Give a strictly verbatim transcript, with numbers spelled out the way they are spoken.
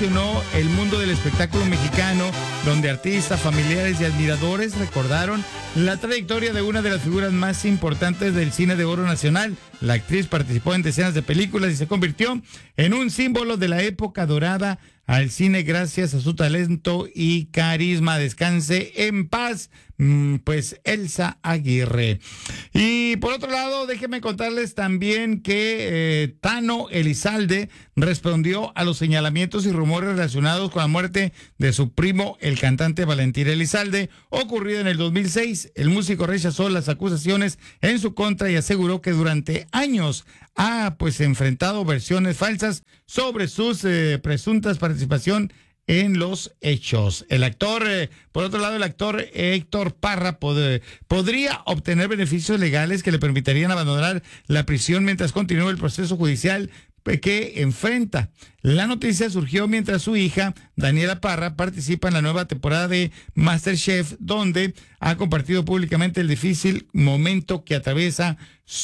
conmocionó el mundo del espectáculo mexicano, donde artistas, familiares y admiradores recordaron la trayectoria de una de las figuras más importantes del cine de oro nacional. La actriz participó en decenas de películas y se convirtió en un símbolo de la época dorada al cine gracias a su talento y carisma. Descanse en paz, pues Elsa Aguirre. Y por otro lado, déjenme contarles también que eh, Tano Elizalde respondió a los señalamientos y rumores relacionados con la muerte de su primo, el cantante Valentín Elizalde, ocurrida en el dos mil seis. El músico rechazó las acusaciones en su contra y aseguró que durante años ha pues enfrentado versiones falsas sobre sus eh, presuntas participación en los hechos. El actor, eh, por otro lado, el actor Héctor Parra pod podría obtener beneficios legales que le permitirían abandonar la prisión mientras continúa el proceso judicial que enfrenta. La noticia surgió mientras su hija, Daniela Parra, participa en la nueva temporada de MasterChef, donde ha compartido públicamente el difícil momento que atraviesa